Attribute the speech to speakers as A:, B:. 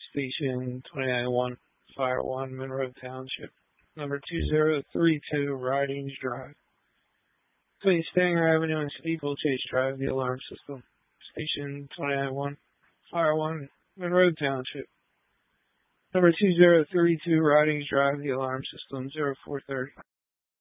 A: Station 291, Fire 1, Monroe Township. Number 2032, Ridings Drive. Between Stanger Avenue and Steeplechase Drive, the alarm system. Station 291, Fire 1, Monroe Township. Number 2032, Ridings Drive, the alarm system, 0430.